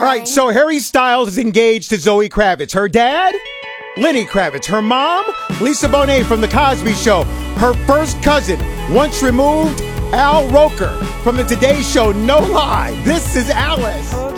All right, so Harry Styles is engaged to Zoe Kravitz. Her dad, Lenny Kravitz. Her mom, Lisa Bonet from The Cosby Show. Her first cousin, once removed, Al Roker from The Today Show. No lie, this is Alice.